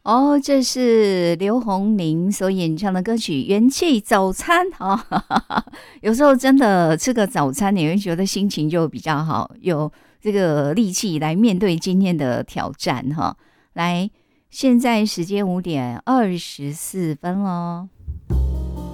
哦，这是刘宏宁所演唱的歌曲《元气早餐》哦。有时候真的吃个早餐，你会觉得心情就比较好，有这个力气来面对今天的挑战哈。来，现在时间5:24了。